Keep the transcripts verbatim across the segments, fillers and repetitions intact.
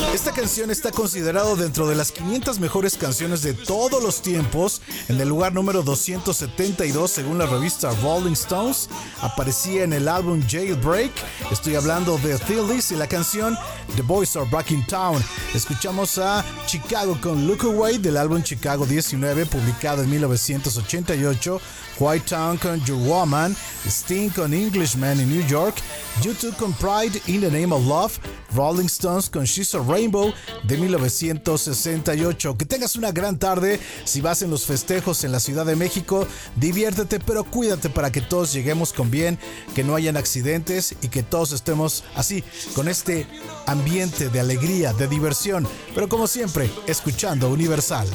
Esta canción está considerado dentro de las quinientas mejores canciones de todos los tiempos, en el lugar número doscientos setenta y dos según la revista Rolling Stones. Aparecía en el álbum Jailbreak. Estoy hablando de Phillies y la canción The Boys Are Back in Town. Escuchamos a Chicago con Look Away del álbum Chicago diecinueve, publicado en mil novecientos ochenta y ocho. White Town con Your Woman, Sting con Englishman in New York, U dos con Pride in the Name of Love, Rolling Stones con She's a Rainbow de mil novecientos sesenta y ocho. Que tengas una gran tarde. Si vas en los festejos en la Ciudad de México, diviértete, pero cuídate para que todos lleguemos con bien, que no hayan accidentes y que todos estemos así, con este ambiente de alegría, de diversión, pero como siempre, escuchando Universal.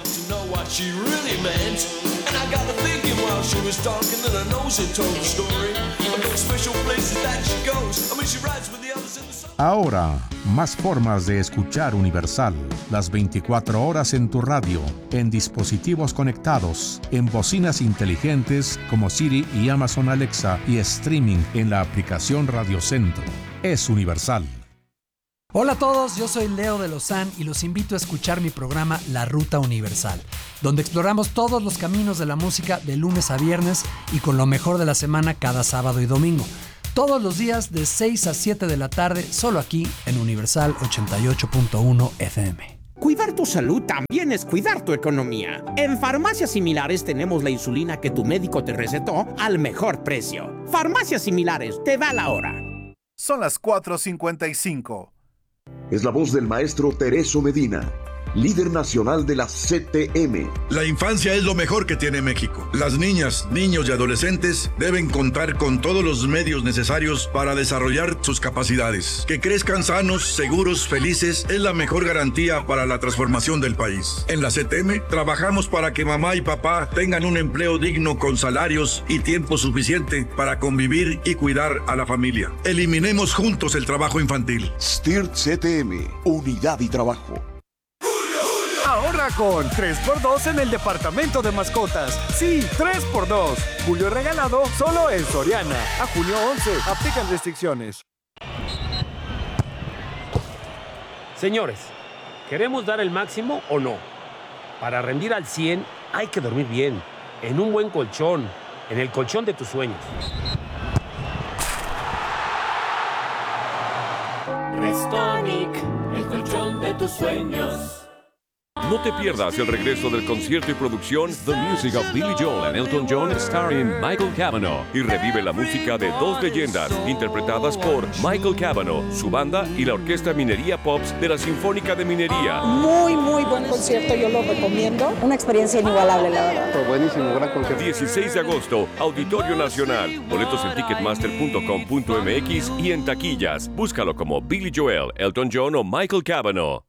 Ahora, más formas de escuchar Universal. Las veinticuatro horas en tu radio, en dispositivos conectados, en bocinas inteligentes como Siri y Amazon Alexa y streaming en la aplicación Radio Centro. Es Universal. Hola a todos, yo soy Leo de Lozán y los invito a escuchar mi programa La Ruta Universal, donde exploramos todos los caminos de la música de lunes a viernes y con lo mejor de la semana cada sábado y domingo. Todos los días de seis a siete de la tarde, solo aquí en Universal ochenta y ocho punto uno F M. Cuidar tu salud también es cuidar tu economía. En Farmacias Similares tenemos la insulina que tu médico te recetó al mejor precio. Farmacias Similares, te va la hora. Son las cuatro cincuenta y cinco. Es la voz del maestro Tereso Medina, líder nacional de la C T M. La infancia es lo mejor que tiene México. Las niñas, niños y adolescentes deben contar con todos los medios necesarios para desarrollar sus capacidades. Que crezcan sanos, seguros, felices es la mejor garantía para la transformación del país. En la C T M trabajamos para que mamá y papá tengan un empleo digno con salarios y tiempo suficiente para convivir y cuidar a la familia. Eliminemos juntos el trabajo infantil. S T I R T C T M, Unidad y Trabajo. Ahorra con tres por dos en el departamento de mascotas. Sí, tres por dos. Julio regalado solo en Soriana. A junio once. Aplican restricciones. Señores, ¿queremos dar el máximo o no? Para rendir al cien hay que dormir bien, en un buen colchón, en el colchón de tus sueños. Restonic, el colchón de tus sueños. No te pierdas el regreso del concierto y producción The Music of Billy Joel and Elton John starring Michael Cavanaugh y revive la música de dos leyendas interpretadas por Michael Cavanaugh, su banda y la Orquesta Minería Pops de la Sinfónica de Minería. Muy, muy buen concierto, yo lo recomiendo. Una experiencia inigualable, la verdad. Fue buenísimo, gran concierto. dieciséis de agosto, Auditorio Nacional. Boletos en ticketmaster punto com punto m x y en taquillas. Búscalo como Billy Joel, Elton John o Michael Cavanaugh.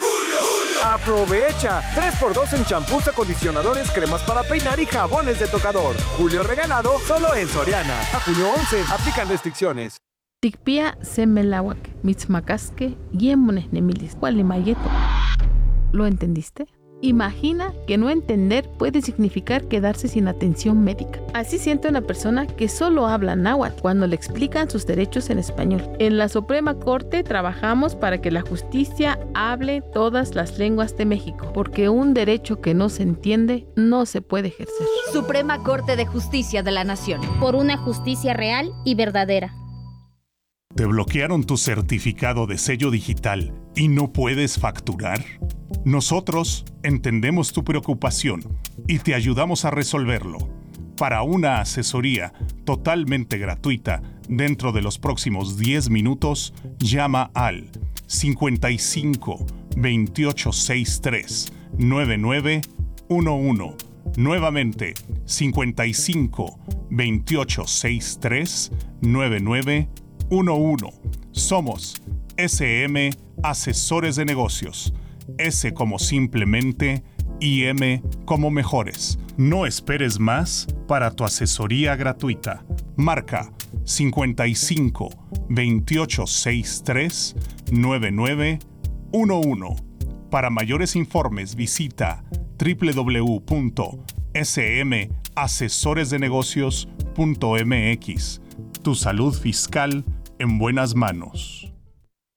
¡Aprovecha! tres por dos en champús, acondicionadores, cremas para peinar y jabones de tocador. Julio regalado solo en Soriana. A junio once. Aplican restricciones. Tikpia semelawak, mitzmacasque, guiemones nemilis, gualimayeto. ¿Lo entendiste? Imagina que no entender puede significar quedarse sin atención médica. Así siente una persona que solo habla náhuatl cuando le explican sus derechos en español. En la Suprema Corte trabajamos para que la justicia hable todas las lenguas de México, porque un derecho que no se entiende no se puede ejercer. Suprema Corte de Justicia de la Nación. Por una justicia real y verdadera. ¿Te bloquearon tu certificado de sello digital y no puedes facturar? Nosotros entendemos tu preocupación y te ayudamos a resolverlo. Para una asesoría totalmente gratuita dentro de los próximos diez minutos, llama al cincuenta y cinco, veintiocho sesenta y tres, noventa y nueve once. Nuevamente, cincuenta y cinco, veintiocho sesenta y tres, noventa y nueve once. Somos S M Asesores de Negocios. S como simplemente y M como mejores. No esperes más para tu asesoría gratuita. Marca cincuenta y cinco, veintiocho sesenta y tres, noventa y nueve once. Para mayores informes visita doble u doble u doble u punto s m asesores de negocios punto m x. Tu salud fiscal en buenas manos.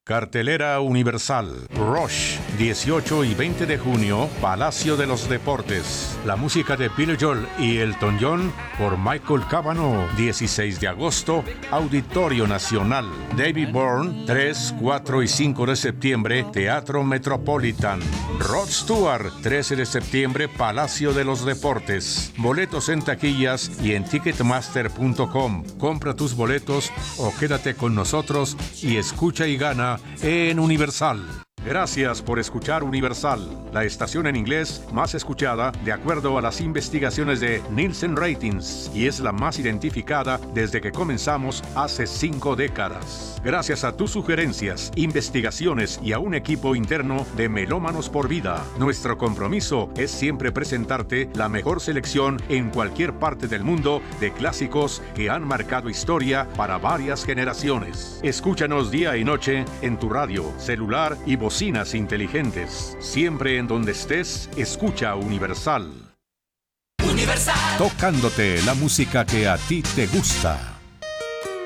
Cartelera Universal. Rush, dieciocho y veinte de junio, Palacio de los Deportes. La música de Billy Joel y Elton John por Michael Cavanaugh. dieciséis de agosto, Auditorio Nacional. David Byrne, tres, cuatro y cinco de septiembre, Teatro Metropolitan. Rod Stewart, trece de septiembre, Palacio de los Deportes. Boletos en taquillas y en ticketmaster punto com. Compra tus boletos o quédate con nosotros y escucha y gana en Universal. Gracias por escuchar Universal, la estación en inglés más escuchada de acuerdo a las investigaciones de Nielsen Ratings, y es la más identificada desde que comenzamos hace cinco décadas. Gracias a tus sugerencias, investigaciones y a un equipo interno de Melómanos por Vida, nuestro compromiso es siempre presentarte la mejor selección en cualquier parte del mundo de clásicos que han marcado historia para varias generaciones. Escúchanos día y noche en tu radio, celular y bocinas inteligentes. Siempre en donde estés, escucha Universal. Universal. Tocándote la música que a ti te gusta.